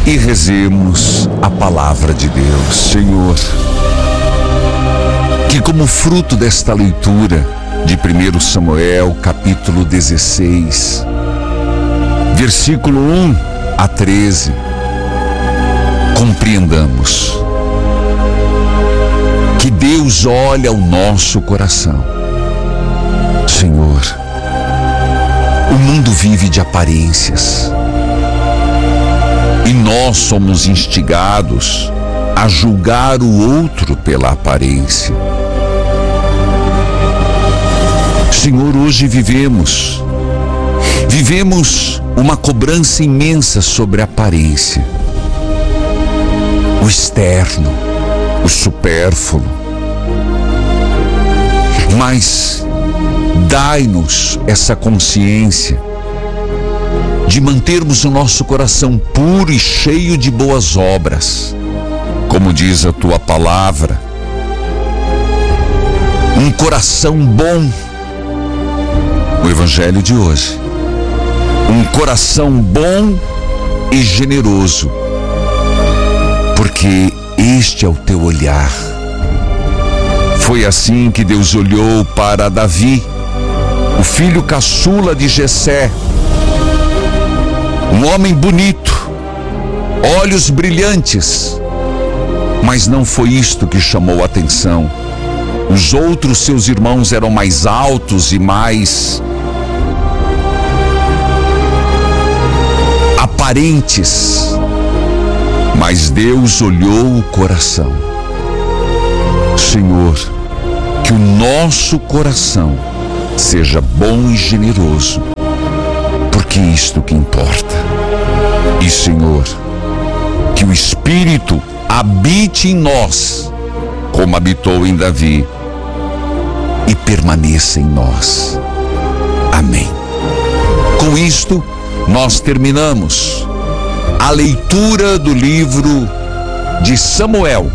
e rezemos a palavra de Deus. Senhor, que como fruto desta leitura de 1 Samuel, capítulo 16, versículo 1 a 13, compreendamos que Deus olha o nosso coração. Senhor, o mundo vive de aparências e nós somos instigados a julgar o outro pela aparência. Senhor, hoje vivemos uma cobrança imensa sobre a aparência, o externo, o supérfluo. Mas dai-nos essa consciência de mantermos o nosso coração puro e cheio de boas obras, como diz a tua palavra, um coração bom. O evangelho de hoje, um coração bom e generoso, porque este é o teu olhar. Foi assim que Deus olhou para Davi, o filho caçula de Jessé, um homem bonito, olhos brilhantes, mas não foi isto que chamou a atenção. Os outros seus irmãos eram mais altos e mais aparentes, mas Deus olhou o coração. Senhor, que o nosso coração seja bom e generoso, porque é isto que importa. E Senhor, que o Espírito habite em nós, como habitou em Davi, e permaneça em nós. Amém. Com isto, nós terminamos a leitura do livro de Samuel,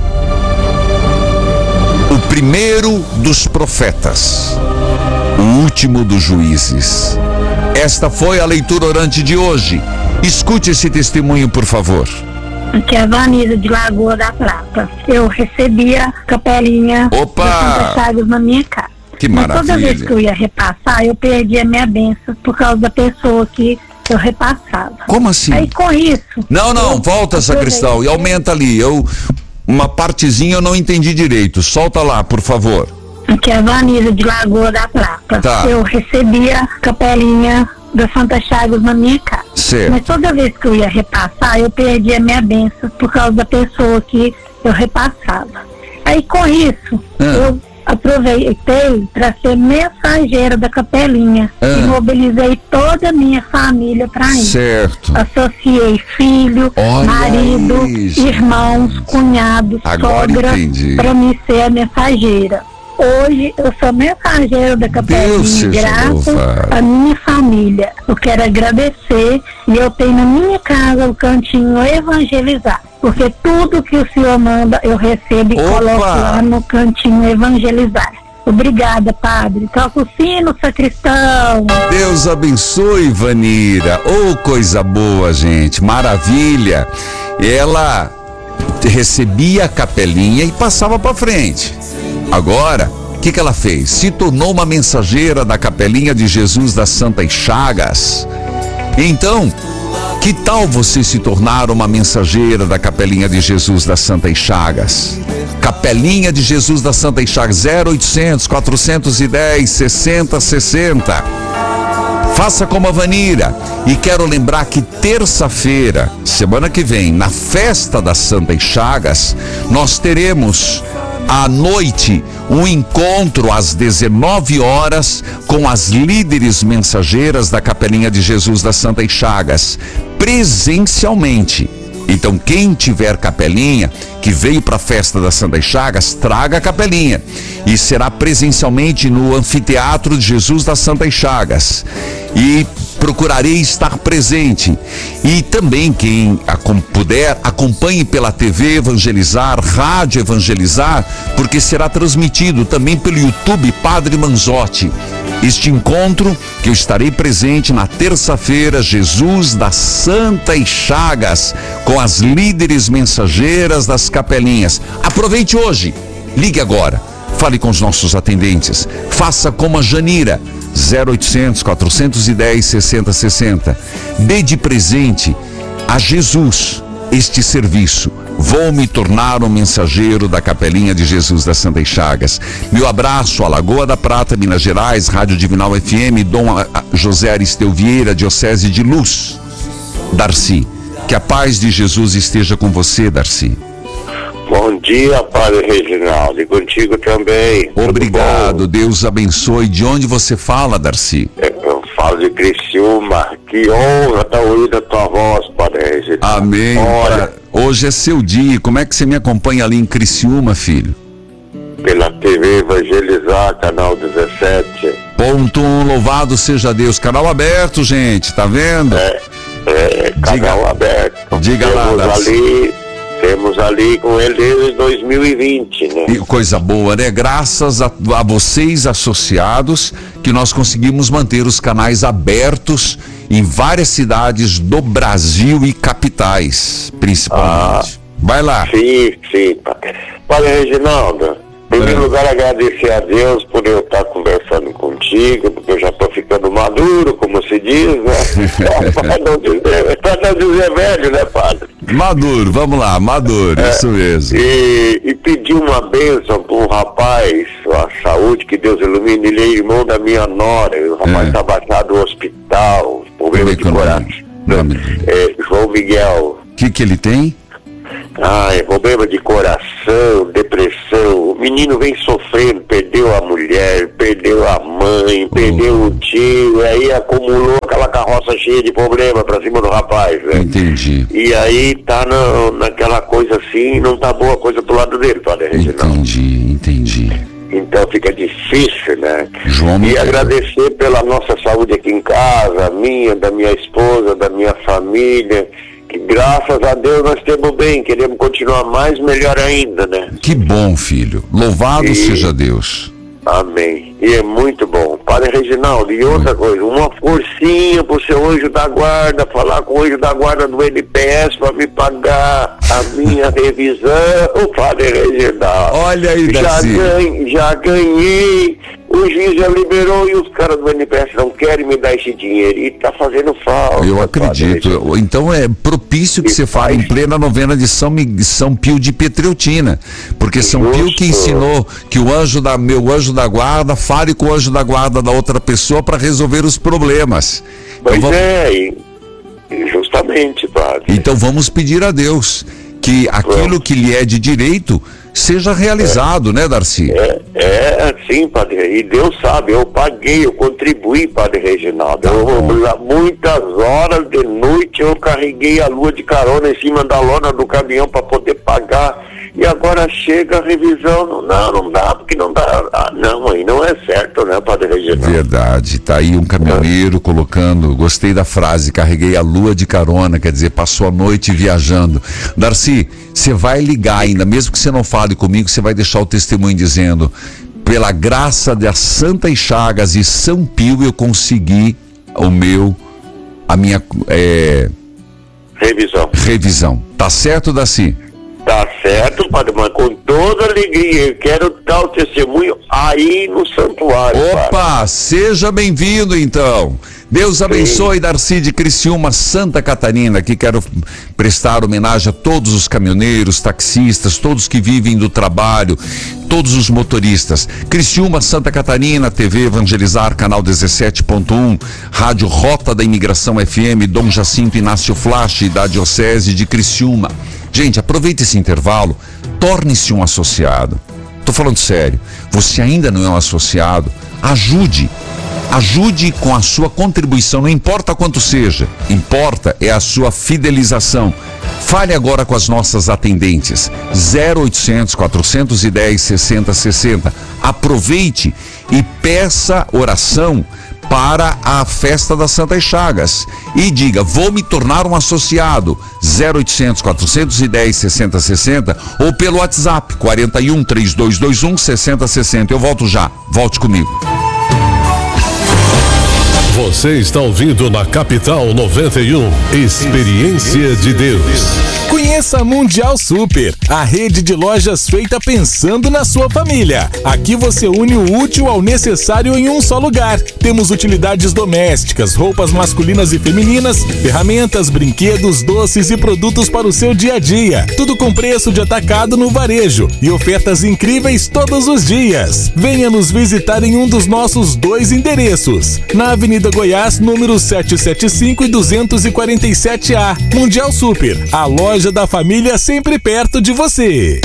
o primeiro dos profetas, o último dos juízes. Esta foi a leitura orante de hoje. Escute esse testemunho, por favor. Aqui é a Vanisa de Lagoa da Prata. Eu recebi a capelinha de Santa Chagas na minha casa. Que maravilha. Mas toda vez que eu ia repassar, eu perdia a minha bênção por causa da pessoa que eu repassava. Como assim? Aí com isso... Não, volta, sacristão, e aumenta ali. Uma partezinha eu não entendi direito. Solta lá, por favor. Aqui é a Vanisa de Lagoa da Prata. Tá. Eu recebi a capelinha da Santa Chagas na minha casa. Certo. Mas toda vez que eu ia repassar, eu perdia a minha bênção por causa da pessoa que eu repassava. Aí com isso, eu aproveitei para ser mensageira da capelinha e mobilizei toda a minha família para ir. Certo. Associei filho, marido, irmãos, cunhados, sogra, para me ser a mensageira. Hoje eu sou mensageira da capelinha, graças à minha família. Eu quero agradecer, e eu tenho na minha casa o cantinho Evangelizar, porque tudo que o senhor manda eu recebo e coloco lá no cantinho Evangelizar. Obrigada, padre. Toca o sino, sacristão. Deus abençoe, Vanira. Coisa boa, gente. Maravilha. Ela recebia a capelinha e passava para frente. Agora, o que ela fez? Se tornou uma mensageira da capelinha de Jesus das Santas Chagas. Então, que tal você se tornar uma mensageira da capelinha de Jesus das Santas Chagas? Capelinha de Jesus das Santas Chagas, 0800 410 6060. Faça como a Vanira. E quero lembrar que terça-feira, semana que vem, na festa das Santas Chagas, nós teremos à noite um encontro às 19 horas com as líderes mensageiras da Capelinha de Jesus das Santas Chagas, presencialmente. Então quem tiver capelinha, que veio para a festa das Santas Chagas, traga a capelinha, e será presencialmente no Anfiteatro de Jesus das Santas Chagas, e procurarei estar presente. E também quem puder, acompanhe pela TV Evangelizar, Rádio Evangelizar, porque será transmitido também pelo YouTube Padre Manzotti. Este encontro que eu estarei presente na terça-feira, Jesus das Santas Chagas, com as líderes mensageiras das capelinhas. Aproveite hoje, ligue agora, fale com os nossos atendentes, faça como a Janira, 0800 410 6060. Dê de presente a Jesus este serviço. Vou me tornar um mensageiro da Capelinha de Jesus das Santas Chagas. Meu abraço a Lagoa da Prata, Minas Gerais, Rádio Divinal FM, Dom José Aristeu Vieira, Diocese de Luz. Darcy, que a paz de Jesus esteja com você, Darcy. Bom dia, Padre Reginaldo, e contigo também. Obrigado, Deus abençoe. De onde você fala, Darcy? Eu falo de Criciúma. Que honra estar ouvindo a tua voz, Padre Reginaldo. Amém. Olha, hoje é seu dia. Como é que você me acompanha ali em Criciúma, filho? Pela TV Evangelizar, canal 17. Ponto 1, louvado seja Deus. Canal aberto, gente, tá vendo? Canal aberto. Diga lá, Darcy. Temos ali com ele desde 2020, né? E coisa boa, né? Graças a vocês associados que nós conseguimos manter os canais abertos em várias cidades do Brasil e capitais, principalmente. Vai lá. Sim. Padre Reginaldo, em primeiro lugar, agradecer a Deus por eu estar conversando contigo, porque eu já estou ficando maduro, como se diz, né? Para não dizer velho, né, padre? Maduro, vamos lá, maduro, isso mesmo. E pedir uma bênção para um rapaz, a saúde, que Deus ilumine, ele é irmão da minha nora, o rapaz está baixado no hospital, problema de coração. João Miguel. O que ele tem? Problema de coração, depressão. O menino vem sofrendo, perdeu a mulher, perdeu a mãe, perdeu o tio, aí acumulou aquela carroça cheia de problema pra cima do rapaz, né? Entendi. E aí tá naquela coisa assim, não tá boa coisa pro lado dele, Padre Reginaldo. Entendi. Então fica difícil, né? E agradecer pela nossa saúde aqui em casa, minha, da minha esposa, da minha família. Graças a Deus nós estamos bem, queremos continuar mais, melhor ainda, né? Que bom, filho. Louvado seja Deus. Amém. E é muito bom. Padre Reginaldo, e outra coisa, uma forcinha pro seu anjo da guarda, falar com o anjo da guarda do NPS para me pagar a minha revisão, Padre Reginaldo. Olha aí, Darcy. Já ganhei, o juiz já liberou e os caras do NPS não querem me dar esse dinheiro e tá fazendo falta. Eu acredito. Então é propício que você fale em plena novena de São Pio de Pietreutina, porque São Pio que ensinou que meu anjo da guarda fale com o anjo da guarda da outra pessoa para resolver os problemas. Pois justamente, padre. Então vamos pedir a Deus que aquilo que lhe é de direito seja realizado, né, Darcy? Sim, padre, e Deus sabe, eu paguei, eu contribuí, Padre Reginaldo. Muitas horas de noite eu carreguei a lua de carona em cima da lona do caminhão para poder pagar, e agora chega a revisão, não dá, porque não dá, aí não é certo, né, Padre Reginaldo? Verdade, tá aí um caminhoneiro colocando, gostei da frase, carreguei a lua de carona, quer dizer, passou a noite viajando. Darcy, você vai ligar ainda, mesmo que você não fale comigo, você vai deixar o testemunho dizendo: pela graça das Santas Chagas e São Pio eu consegui a minha revisão. Tá certo, Darcy? Tá certo, padre, mas com toda alegria, eu quero dar o testemunho aí no santuário. Opa, padre. Seja bem-vindo então. Deus abençoe, Darcy de Criciúma, Santa Catarina. Aqui quero prestar homenagem a todos os caminhoneiros, taxistas, todos que vivem do trabalho, todos os motoristas. Criciúma, Santa Catarina, TV Evangelizar, canal 17.1, Rádio Rota da Imigração FM, Dom Jacinto Inácio Flash, da Diocese de Criciúma. Gente, aproveite esse intervalo, torne-se um associado. Tô falando sério, você ainda não é um associado, ajude com a sua contribuição, não importa quanto seja, importa é a sua fidelização. Fale agora com as nossas atendentes, 0800 410 6060. Aproveite e peça oração para a festa das Santas Chagas e diga: vou me tornar um associado, 0800 410 6060 ou pelo WhatsApp 41 3221 6060. Eu volto já, volte comigo. Você está ouvindo na Capital 91, Experiência de Deus. Conheça a Mundial Super, a rede de lojas feita pensando na sua família. Aqui você une o útil ao necessário em um só lugar. Temos utilidades domésticas, roupas masculinas e femininas, ferramentas, brinquedos, doces e produtos para o seu dia a dia. Tudo com preço de atacado no varejo e ofertas incríveis todos os dias. Venha nos visitar em um dos nossos 2 endereços. Na Avenida Goiás, número 775 e 247A. Mundial Super, a loja da família sempre perto de você.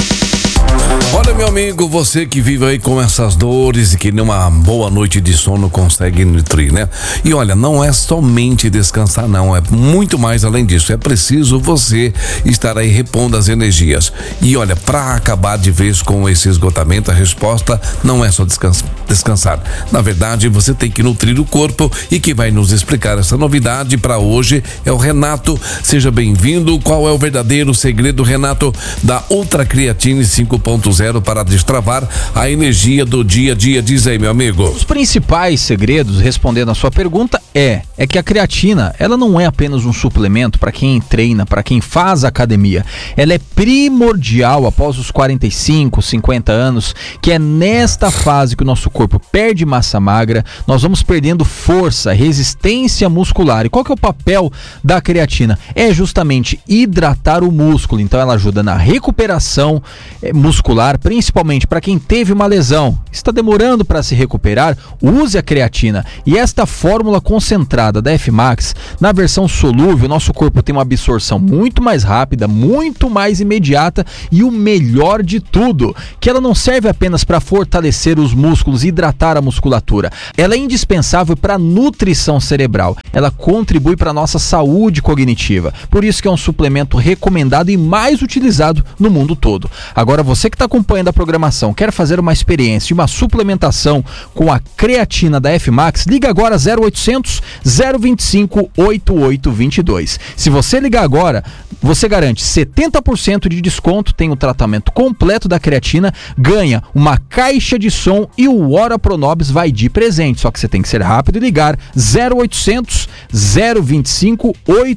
Olha, meu amigo, você que vive aí com essas dores e que numa boa noite de sono consegue nutrir, né? E olha, não é somente descansar, não, é muito mais além disso. É preciso você estar aí repondo as energias. E olha, para acabar de vez com esse esgotamento, a resposta não é só descansar. Na verdade, você tem que nutrir o corpo, e quem vai nos explicar essa novidade para hoje é o Renato. Seja bem-vindo. Qual é o verdadeiro segredo, Renato, da Ultra Creatine 5.0 para destravar a energia do dia a dia? Diz aí, meu amigo. Os principais segredos, respondendo a sua pergunta, é que a creatina, ela não é apenas um suplemento para quem treina, para quem faz academia. Ela é primordial após os 45, 50 anos, que é nesta fase que o nosso corpo perde massa magra, nós vamos perdendo força, resistência muscular. E qual que é o papel da creatina? É justamente hidratar o músculo. Então ela ajuda na recuperação muscular, principalmente para quem teve uma lesão, está demorando para se recuperar, use a creatina. E esta fórmula concentrada da F-Max, na versão solúvel, nosso corpo tem uma absorção muito mais rápida, muito mais imediata, e o melhor de tudo, que ela não serve apenas para fortalecer os músculos e hidratar a musculatura. Ela é indispensável para a nutrição cerebral. Ela contribui para a nossa saúde cognitiva. Por isso que é um suplemento recomendado e mais utilizado no mundo todo. Agora, você que está acompanhando a programação, quer fazer uma experiência de uma suplementação com a creatina da F-Max, liga agora 0800 025 8822. Se você ligar agora, você garante 70% de desconto, tem o tratamento completo da creatina, ganha uma caixa de som e o Ora Pronobis vai de presente. Só que você tem que ser rápido e ligar 0800 025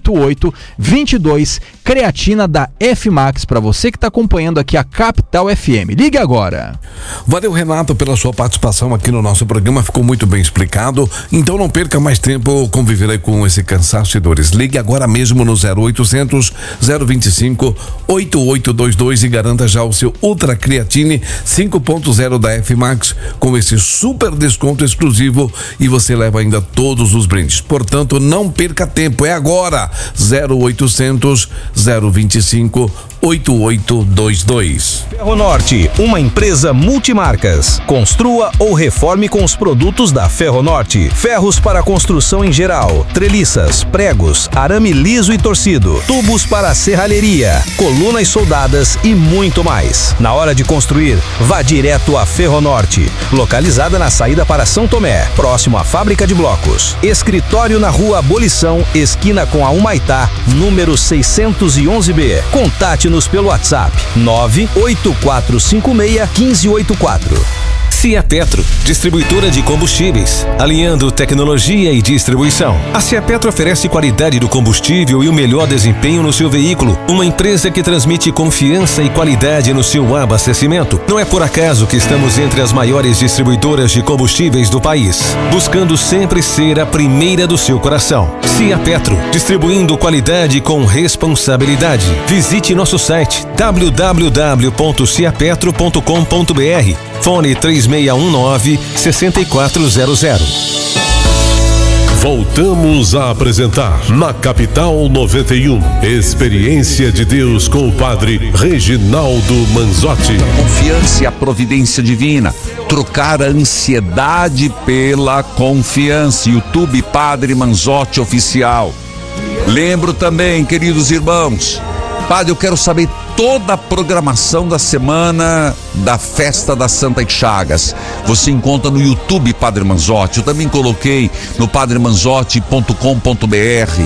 8822. Creatina da F-Max, para você que está acompanhando aqui a Capital FM. Ligue agora. Valeu, Renato, pela sua participação aqui no nosso programa, ficou muito bem explicado. Então não perca mais tempo conviver aí com esse cansaço e dores. Ligue agora mesmo no 0800 025 8822 e garanta já o seu Ultra Creatine 5.0 da F-Max com esse super desconto exclusivo, e você leva ainda todos os brindes. Portanto, não perca tempo, é agora. 0800 025 8822. Ferronorte, uma empresa multimarcas. Construa ou reforme com os produtos da Ferronorte. Ferros para construção em geral, treliças, pregos, arame liso e torcido, tubos para serralheria, colunas soldadas e muito mais. Na hora de construir, vá direto à Ferronorte, localizada na saída para São Tomé, próximo à fábrica de blocos. Escritório na Rua Abolição, esquina com a Humaitá, número 611B. Contate-nos pelo WhatsApp 98456-1584. Ciapetro, distribuidora de combustíveis, alinhando tecnologia e distribuição. A Ciapetro oferece qualidade do combustível e o melhor desempenho no seu veículo. Uma empresa que transmite confiança e qualidade no seu abastecimento. Não é por acaso que estamos entre as maiores distribuidoras de combustíveis do país, buscando sempre ser a primeira do seu coração. Ciapetro, distribuindo qualidade com responsabilidade. Visite nosso site www.ciapetro.com.br. Fone 3619-6400. Voltamos a apresentar na Capital 91, Experiência de Deus com o Padre Reginaldo Manzotti. Confiança e a providência divina. Trocar a ansiedade pela confiança. YouTube Padre Manzotti Oficial. Lembro também, queridos irmãos, Padre, eu quero saber toda a programação da semana da Festa das Santas Chagas. Você encontra no YouTube Padre Manzotti. Eu também coloquei no padremanzotti.com.br.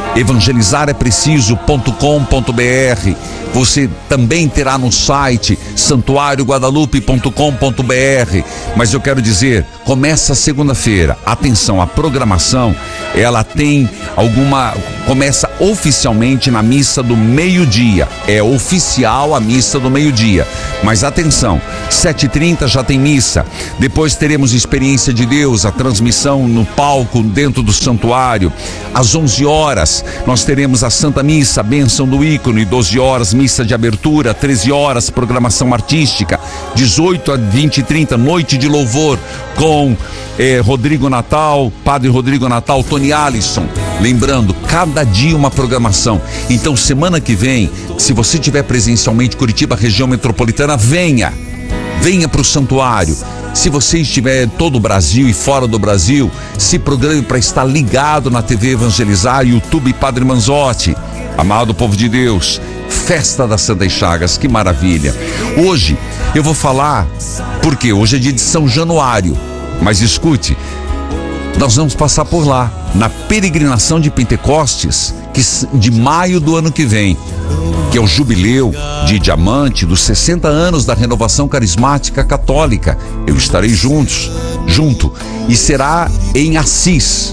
evangelizarepreciso.com.br. Você também terá no site santuarioguadalupe.com.br. Mas eu quero dizer, começa segunda-feira. Atenção, a programação, ela tem começa oficialmente na missa do meio-dia. É oficial a missa do meio-dia. Mas atenção, 7h30 já tem missa. Depois teremos Experiência de Deus, a transmissão no palco dentro do santuário. Às 11 horas nós teremos a Santa Missa, bênção do ícone. 12 horas, missa de abertura. 13 horas, programação artística. 18 a 20h30, noite de louvor com Rodrigo Natal, Padre Rodrigo Natal, Tony Alisson. Lembrando, cada dia uma programação. Então, semana que vem, se você estiver presencialmente em Curitiba, região metropolitana, venha para o santuário. Se você estiver em todo o Brasil e fora do Brasil, se programe para estar ligado na TV Evangelizar, YouTube Padre Manzotti. Amado povo de Deus, Festa das Santas Chagas, que maravilha. Hoje eu vou falar, porque hoje é dia de São Januário, mas escute, nós vamos passar por lá, na peregrinação de Pentecostes, de maio do ano que vem, que é o jubileu de diamante dos 60 anos da renovação carismática católica. Eu estarei junto, e será em Assis,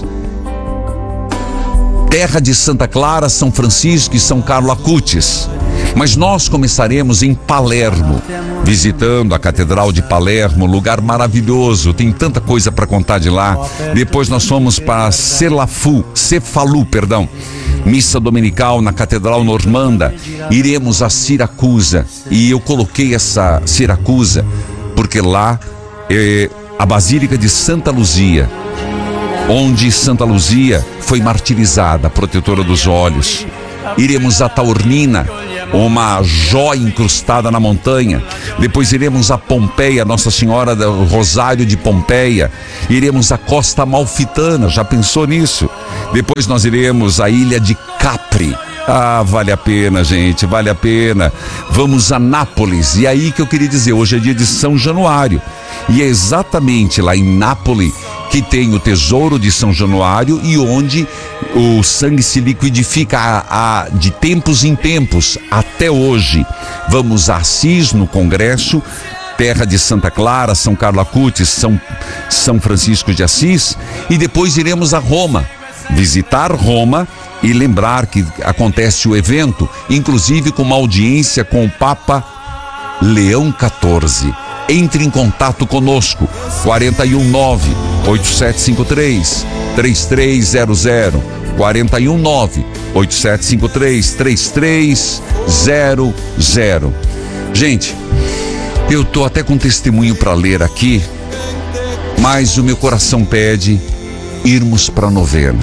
terra de Santa Clara, São Francisco e São Carlo Acutis. Mas nós começaremos em Palermo, visitando a Catedral de Palermo, lugar maravilhoso, tem tanta coisa para contar de lá. Depois nós fomos para Cefalu, missa dominical na Catedral Normanda. Iremos a Siracusa, e eu coloquei essa Siracusa porque lá é a Basílica de Santa Luzia, onde Santa Luzia foi martirizada, protetora dos olhos. Iremos a Taormina, uma joia incrustada na montanha. Depois iremos a Pompeia, Nossa Senhora do Rosário de Pompeia. Iremos a Costa Amalfitana, já pensou nisso? Depois nós iremos à ilha de Capri. Ah, vale a pena, gente, vale a pena. Vamos a Nápoles. E aí que eu queria dizer, hoje é dia de São Januário, e é exatamente lá em Nápoles que tem o tesouro de São Januário, e onde o sangue se liquidifica de tempos em tempos até hoje. Vamos a Assis, no Congresso, terra de Santa Clara, São Carlo Acutis, São Francisco de Assis, e depois iremos a Roma, visitar Roma e lembrar que acontece o evento, inclusive com uma audiência com o Papa Leão XIV. Entre em contato conosco, 419-8753-3300, 419-8753-3300. Gente, eu tô até com testemunho para ler aqui, mas o meu coração pede irmos para a novena.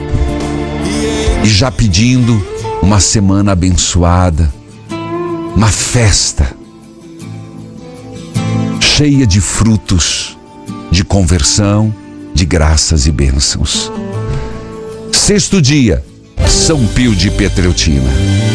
E já pedindo uma semana abençoada, uma festa cheia de frutos, de conversão, de graças e bênçãos. 6º dia, São Pio de Pietreutina.